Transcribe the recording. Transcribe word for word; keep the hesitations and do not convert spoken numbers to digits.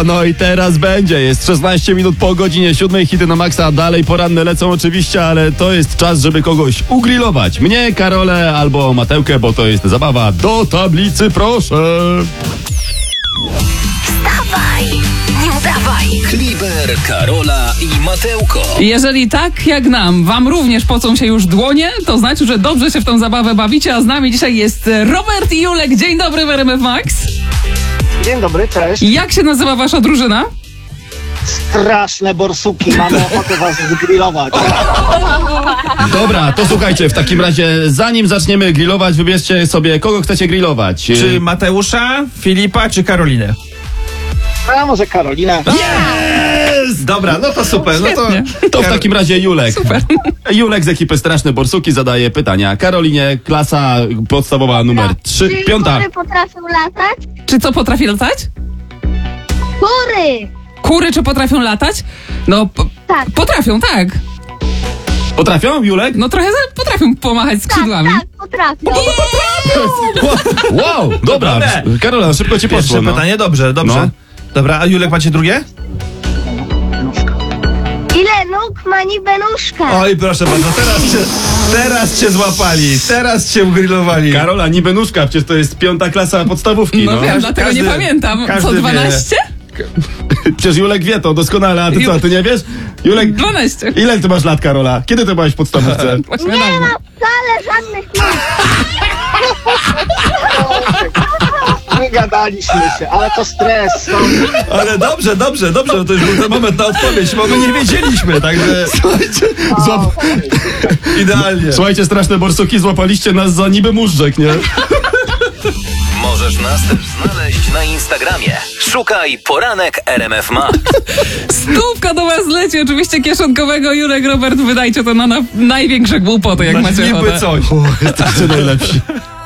O, no i teraz będzie. Jest szesnaście minut po godzinie siódmej. Hity na maksa. Dalej poranne lecą oczywiście, ale to jest czas, żeby kogoś ugrillować. Mnie, Karolę albo Matełkę, bo to jest zabawa. Do tablicy, proszę. Wstawaj, nie udawaj. Kliber, Karola i Matełko. Jeżeli tak jak nam, wam również pocą się już dłonie, to znaczy, że dobrze się w tą zabawę bawicie, a z nami dzisiaj jest Robert i Julek. Dzień dobry w R M F Max. Dzień dobry, cześć. Jak się nazywa wasza drużyna? Straszne borsuki, mamy ochotę was zgrillować. Dobra, to słuchajcie, w takim razie zanim zaczniemy grillować, wybierzcie sobie, kogo chcecie grillować. Czy Mateusza, Filipa, czy Karolinę? A może Karolina? Jest! Dobra, no to super. No to, Świetnie. To w takim razie Julek. Super. Julek z ekipy Straszne Borsuki zadaje pytania. Karolinie, klasa podstawowa numer trzy, Czy piąta. kury potrafią latać? Czy co potrafi latać? Kury! Kury czy potrafią latać? No, po, Tak. potrafią, tak. Potrafią, Julek? No trochę za- potrafią pomachać Tak, skrzydłami. tak, potrafią. Wow, dobra. Dobre. Karola, szybko ci Pierwsze poszło. No. pytanie, dobrze, dobrze. No. Dobra, a Julek macie drugie? Ile nóg ma nibenuszka? Oj, proszę bardzo, teraz cię, teraz cię złapali, teraz cię ugrillowali. Karola, niby nóżka, przecież to jest piąta klasa podstawówki, No no. wiem, dlatego każdy- nie pamiętam. każdy Co, wie. dwanaście? Przecież Julek wie to doskonale, a ty co, ty nie wiesz? Julek, dwanaście. ile ty masz lat, Karola? Kiedy ty byłaś w podstawówce? Właśnie Nie dawno. ma wcale żadnych nóg. Nie gadaliśmy się, ale to stres. To... Ale dobrze, dobrze, dobrze, no to już był ten moment na odpowiedź, bo my nie wiedzieliśmy, także Złap... idealnie. Słuchajcie, Straszne Borsuki, złapaliście nas za niby móżdżek, nie? Możesz nas też znaleźć na Instagramie. Szukaj Poranek R M F Max. Stówka do was leci, oczywiście kieszonkowego. Julek, Robert, wydajcie to na, na największe głupoty, jak Znaczy, macie niby ochotę. coś. Jesteście najlepsi.